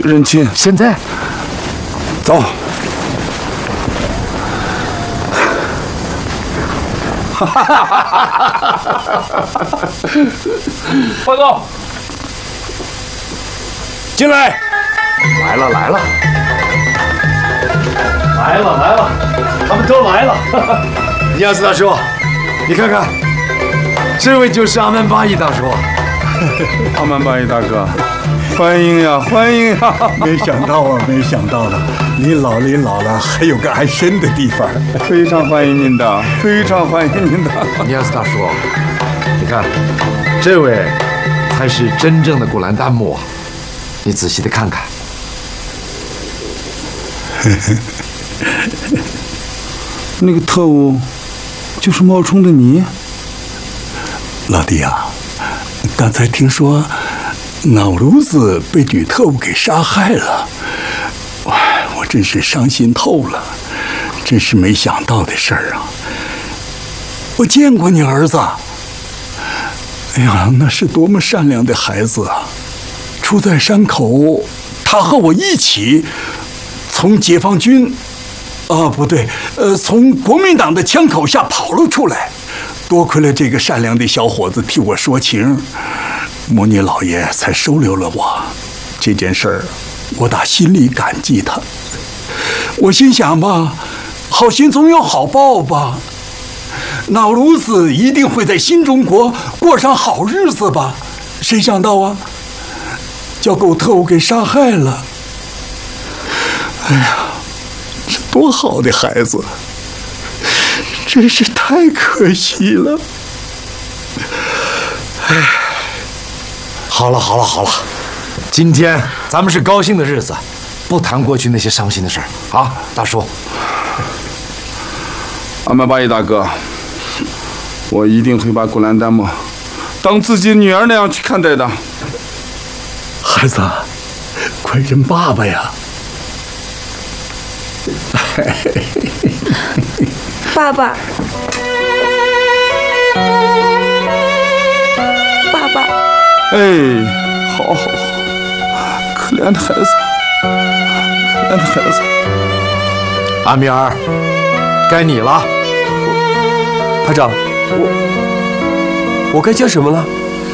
认亲。 现在， 走。 报告，进来。 来了， 他们都来了。 尼亚斯大叔，你看看，这位就是阿曼巴依大叔。 阿曼巴依大哥，欢迎呀，欢迎呀！ 没想到啊，您老了还有个安身的地方。 非常欢迎您的，非常欢迎您的。 尼亚斯大叔，你看，这位才是真正的古兰丹木啊！你仔细的看看。 那个特务就是冒充的你， 老弟啊，刚才听说瑙鲁子被女特务给杀害了，我真是伤心透了，真是没想到的事儿啊！我见过你儿子，哎呀，那是多么善良的孩子啊！出在山口，他和我一起从解放军。不对，从国民党的枪口下跑了出来，多亏了这个善良的小伙子替我说情，摩尼老爷才收留了我。这件事儿，我打心里感激他。我心想吧，好心总有好报吧，瑙鲁子一定会在新中国过上好日子吧。谁想到啊，叫狗特务给杀害了。哎呀！多好的孩子，真是太可惜了。 哎，好了，今天咱们是高兴的日子，不谈过去那些伤心的事儿啊，大叔。 阿曼巴依大哥，我一定会把古兰丹木当自己女儿那样去看待的。 孩子，快认爸爸呀！ 爸爸，爸爸。 哎，好，可怜的孩子，可怜的孩子。 阿米尔，该你了。 排长，我该叫什么了？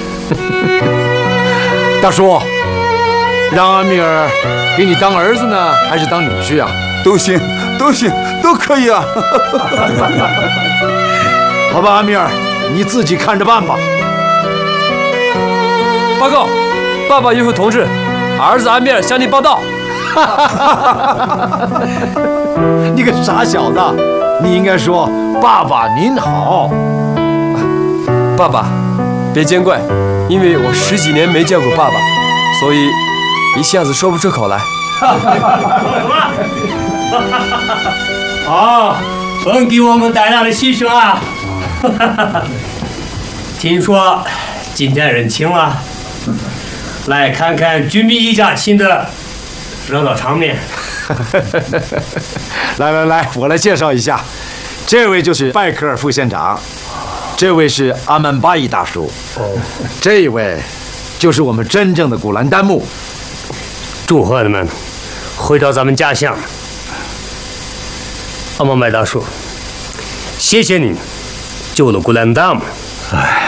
大叔，让阿米尔给你当儿子呢，还是当女婿啊？ 都行，都可以啊。 好吧，阿米尔，你自己看着办吧。 报告，爸爸与会同志，儿子阿米尔向您报道。 你个傻小子，你应该说爸爸您好。 爸爸，别见怪，因为我10几年没见过爸爸，所以一下子说不出口来。 好，甭给我们带来了牺牲啊！听说今天认亲了，来看看军民一家亲的热闹场面。 来，我来介绍一下，这位就是拜克尔副县长，这位是阿曼巴依大叔，这一位就是我们真正的古兰丹木。 祝贺你们回到咱们家乡。阿曼巴依大叔，谢谢你救了古兰丹木。 哎，